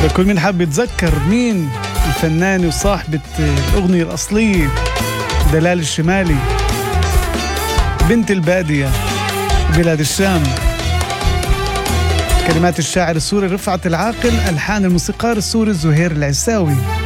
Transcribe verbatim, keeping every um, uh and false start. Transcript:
لكل من حاب يتذكر مين الفنانة وصاحبة الأغنية الأصلية دلال الشمالي، بنت البادية بلاد الشام. كلمات الشاعر السوري رفعت العاقل، ألحان الموسيقار السوري زهير العساوي.